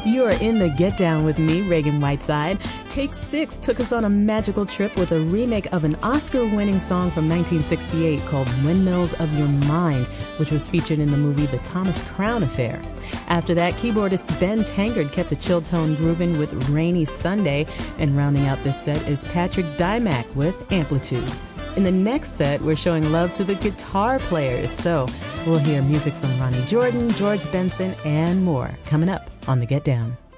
You are in the Get Down with me, Reagan Whiteside. Take 6 took us on a magical trip with a remake of an Oscar-winning song from 1968 called Windmills of Your Mind, which was featured in the movie The Thomas Crown Affair. After that, keyboardist Ben Tankard kept the chill tone grooving with Rainy Sunday, and rounding out this set is Patrick Dymack with Amplitude. In the next set, we're showing love to the guitar players, so we'll hear music from Ronnie Jordan, George Benson, and more coming up on The Get Down.